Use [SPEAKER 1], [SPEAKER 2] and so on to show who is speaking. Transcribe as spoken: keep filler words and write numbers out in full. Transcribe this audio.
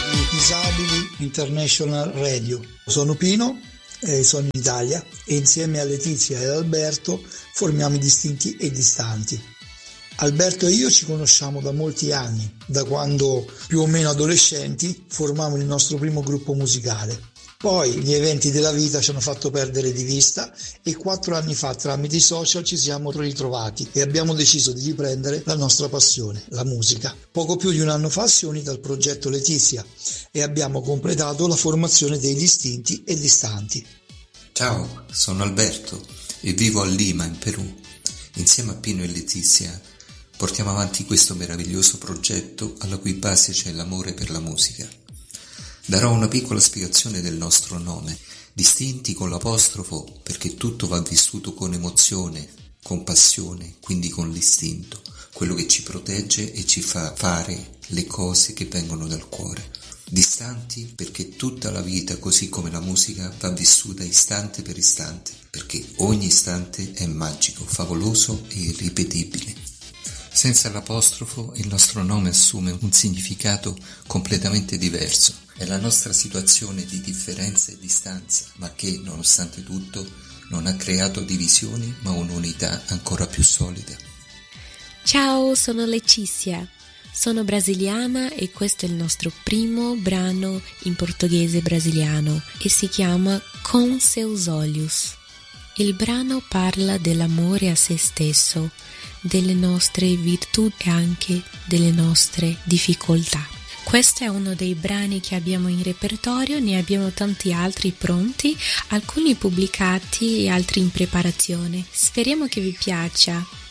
[SPEAKER 1] di Disabili International Radio. Sono Pino, eh, sono in Italia e insieme a Letizia e Alberto formiamo i Distinti e Distanti. Alberto e io ci conosciamo da molti anni, da quando più o meno adolescenti formavamo il nostro primo gruppo musicale. Poi gli eventi della vita ci hanno fatto perdere di vista e quattro anni fa tramite i social ci siamo ritrovati e abbiamo deciso di riprendere la nostra passione, la musica. Poco più di un anno fa si è unita al progetto Letizia e abbiamo completato la formazione dei Distinti e Distanti.
[SPEAKER 2] Ciao, sono Alberto e vivo a Lima, in Perù. Insieme a Pino e Letizia portiamo avanti questo meraviglioso progetto alla cui base c'è l'amore per la musica. Darò una piccola spiegazione del nostro nome, Distinti con l'apostrofo perché tutto va vissuto con emozione, con passione, quindi con l'istinto, quello che ci protegge e ci fa fare le cose che vengono dal cuore. Distanti perché tutta la vita, così come la musica, va vissuta istante per istante, perché ogni istante è magico, favoloso e irripetibile. Senza l'apostrofo il nostro nome assume un significato completamente diverso. È la nostra situazione di differenza e distanza, ma che, nonostante tutto, non ha creato divisioni, ma un'unità ancora più solida.
[SPEAKER 3] Ciao, sono Letizia. Sono brasiliana e questo è il nostro primo brano in portoghese brasiliano e si chiama Com Seus Olhos. Il brano parla dell'amore a se stesso, delle nostre virtù e anche delle nostre difficoltà. Questo è uno dei brani che abbiamo in repertorio, ne abbiamo tanti altri pronti, alcuni pubblicati e altri in preparazione. Speriamo che vi piaccia.